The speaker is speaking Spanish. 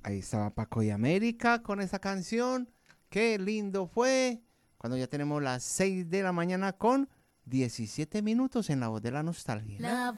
Ahí estaba Paco y América con esa canción. Qué lindo fue. Cuando ya tenemos las 6 de la mañana con 17 minutos en La Voz de la Nostalgia.